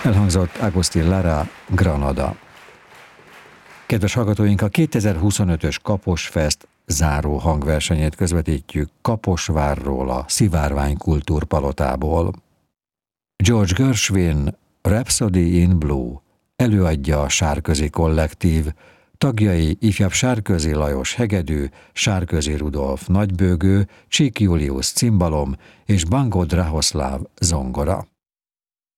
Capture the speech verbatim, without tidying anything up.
Elhangzott Agustín Lara, Granada. Kedves hallgatóink, a kétezer-huszonötös Kaposfest záró hangversenyét közvetítjük Kaposvárról, a Szivárvány kultúrpalotából. George Gershwin, Rhapsody in Blue előadja a Sárközi kollektív, tagjai ifjabb Sárközi Lajos hegedű, Sárközi Rudolf nagybőgő, Csík Julius cimbalom és Bangó Drahoszláv zongora.